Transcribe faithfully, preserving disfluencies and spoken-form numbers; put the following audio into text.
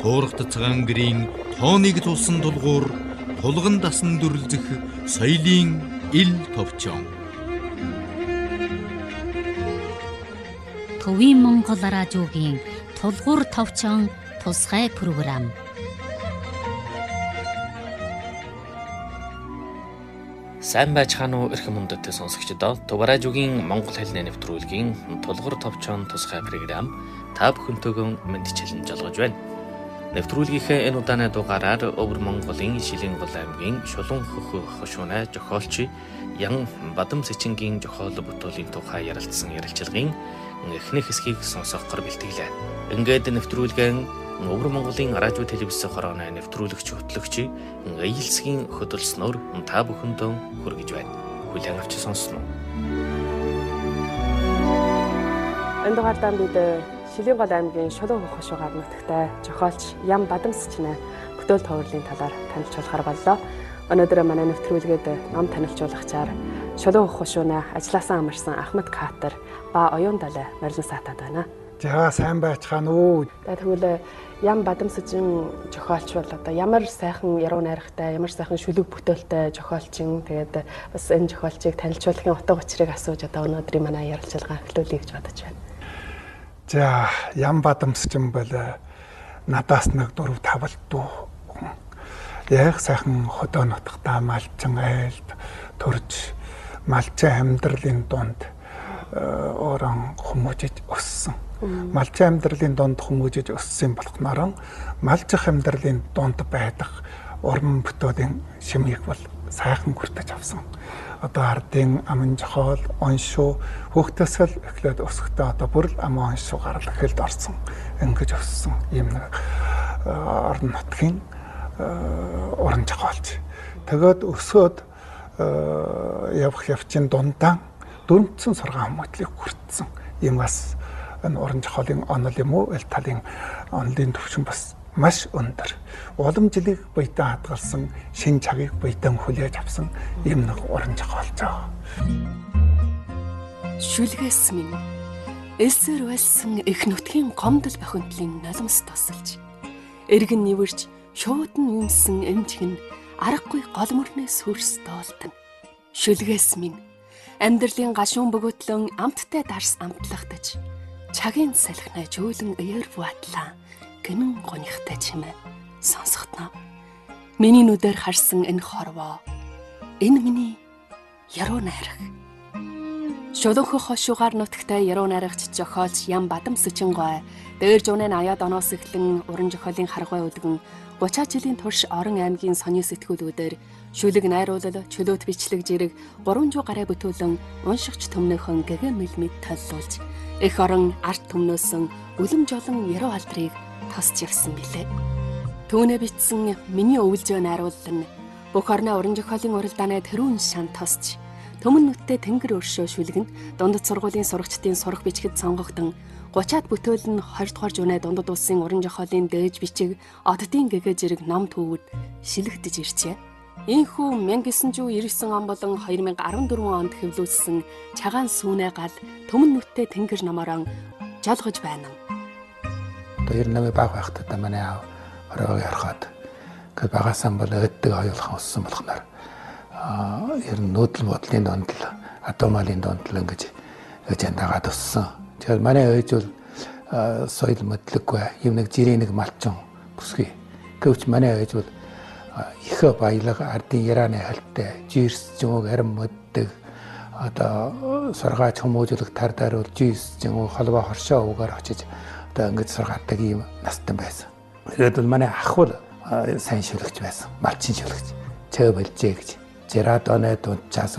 туурхтацгаан гэрийн тооныг тулсан дулгуур тулган дасан дүрлзэх соёлын ил товчон. Төвийн Монгол радиогийн тулгуур товчон тусгай програм. Сайн байцгаана уу эрхэм хүндэт сонсогчдоо. Төв радиогийн Монгол хэлний нэвтрүүлгийн тулгуур товчон тусгай програм та бүхэнтэйгэн мэдчилэн жолгож байна. Нэвтрүүлгийнхээ энэ удааны дугаараар Өвөр Монголын Шилэн гол аймгийн Шулуун хөх хошууны зохиолч Ян Бадам Сэчингийн зохиол бүтээлийн тухай ярилцсан ярилцлагын эхний хэсгийг сонсохоор бэлтгэлээ. Ингээд нэвтрүүлгэн Өвөр Монголын радио телевизийн хорооны нэвтрүүлэгч хөтлөгч Аялсгийн хөдөлснөөр та бүхэндээ хүргэж байна. Хүлээн авч сонсноо. Энэ дугаартаа бид Шилэн гол аймгийн Шулуун хөх хошуугаар нутагтай зохиолч Ян Бадам Сэчинэ бүтээл товрлын талаар танилцуулахар боллоо. Өнөөдөр манай нэвтрүүлгээд ном танилцуулгачаар Шулуун хөх хошууны ажилласаа амарсан Ахмад Катер ба оюун далай морилон саатаад байна. За сайн байцгаана уу. Тэгвэл Ян Бадам Сэчин зохиолч бол одоо ямар сайхан яруу найрагтай, ямар сайхан шүлэг бүтээлтэй зохиолчин. Тэгээд бас энэ зохиолчийг танилцуулахын утга учирыг асууж одоо өнөөдрийн манай ярилцлага эхлүүлье гэж бодож байна. За Ян Бадам Сэчин бол надаас нэг дөрөв тавал дүү. Яг сайхан хотоо нутагтаа малчин айлд төрж малчин амьдралын дунд орон хүмүүжиж өссөн. Малчин амьдралын дунд хүмүүжиж өссөн болохноор малчих амьдралын дунд байдаг уран бүтээлийн шимийг бол сайхан хүртэж авсан. Одоо ардын аман жохол, оншуу, хүүхдээсэл эхлээд өсөхдөө одоо бүр ам оншуу гарал эхэлд орсон. Ингэж өссөн юм нэг орон нутгийн уран жохолч. Тэгээд өсөөд явах явцын дундаа дөрвөн сургаан хүмүүжлийг хүртсэн. Ийм бас энэ уран жохолын онол юм уу? Эл талын онолын төвшин бас маш өндөр. Улам жилиг буйдан хадгалсан шин цагийг буйдан хүлээж авсан ийм нэг уран жохолч аа. Шүлгээс минь элсээр байлсан их нутгийн гомдол бохиндлын нулимс тосолж эргэн нэвэрч шуудан юмсан эмчгэн аргагүй гол мөрнөөс хөрс доолдон. Шүлгээс минь амьдралын гашуун бөгөөтлөн амттай дарс амтлагтаж чагийн салхинаа жөөлөн аяар буатлаа гэнэн гонихтай чимээ сонсготноо. Миний нүдээр харсан энэ хорвоо энэ миний яруу найраг. Шулуун хөх хошуугаар нутагтай яруу найрагч зохиолч Ян Бадам Сэчин гой дээр жууны аяад оноос эхлэн уран зохиолын харгуй өдгөн гучаа жилийн турш орон аймгийн сони сэтгүүлүүдээр шүлэг найруулал, чөлөөт бичлэг зэрэг гурван зуун гаруй бүтээлэн уншигч төмнөөхөн гэгэ мэлмэд толлуулж эх орон арт төмнөөсөн үлэм жолон яруу алдрыг тосч явсан билээ. Түүнээ бичсэн миний өвлжөө найруулал нь бүх орны уран зохиолын уралдааны тэрүүн шан тосч төмөн нүдтэй тэнгэр өршөө шүлгэн дундад сургуулийн сурагчдын сурах бичгэд сонгогдсон гучаад бүтээл нь хоёр дугаар жууны дундад улсын уран зохиолын дээж бичиг оддын гэгэ зэрэг ном төвүүд шилэгдэж иржээ. Ийхүү мянга девять жүз девяносто девять он болон две тысячи четырнадцать онд хэвлүүлсэн чагаан сүүнэ гал төмөн нүдтэй тэнгэр номорон жолгож байна. Одоо ер нь баг байхдаа манай аав оройгоо ярахад гэ багасаа бол өддөг хоёулхан өссөн болохоор аа ер нь нүүдэл бодлын донд л атомалын донд л ингэж гэж андагаад өссөн. Тэгэхээр манай ээж бол соёл мэдлэггүй юм нэг жирийн нэг малчин бүсгүй. Гэвч манай ээж бол их баялаг ардын ярааны хальттай жирс жимөг арим моддаг одоо сургаач хүмүүжүүлэх тар даруул жирс жимөг холбоо хоршоо угаар очиж одоо ингэж сургаадаг юм настан байсан. Тэгээд бол манай ах бол сайн шүлэгч байсан. Малчин шүлэгч. Чөө болжээ гэж. Жирадоны дунд час